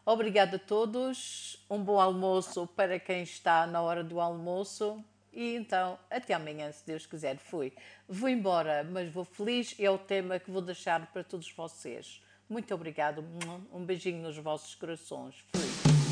Obrigada a todos, um bom almoço para quem está na hora do almoço e então até amanhã, se Deus quiser. Vou embora, mas vou feliz e é o tema que vou deixar para todos vocês. Muito obrigado, um beijinho nos vossos corações. Fui.